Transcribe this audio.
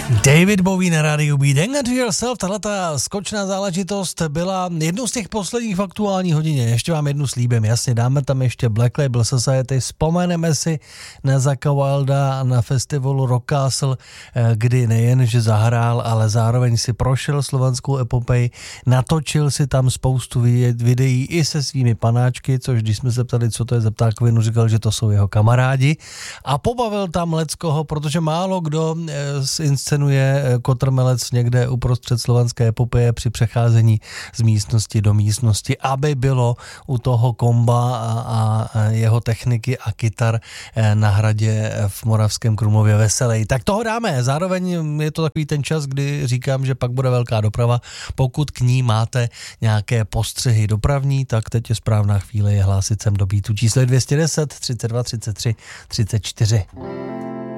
David Bowie na rádiu Beat. Hang on to yourself, tahleta skočná záležitost byla jednou z těch posledních v aktuální hodině. Ještě vám jednu slíbím, jasně, dáme tam ještě Black Label Society, vzpomeneme si na Zacka Wilda na festivalu Rock Castle, kdy nejen, že zahrál, ale zároveň si prošel slovanskou epopej, natočil si tam spoustu videí i se svými panáčky, což když jsme se ptali, co to je za ptákovinu, říkal, že to jsou jeho kamarádi a pobavil tam leckoho, protože málo kdo inscenuje kotrmelec někde uprostřed slovanské epopeje při přecházení z místnosti do místnosti, aby bylo u toho komba a jeho techniky a kytar na hradě v Moravském Krumlově veselej. Tak toho dáme. Zároveň je to takový ten čas, kdy říkám, že pak bude velká doprava. Pokud k ní máte nějaké postřehy dopravní, tak teď je správná chvíle je hlásit sem do Beatu. Číslo je 210 32 33 34.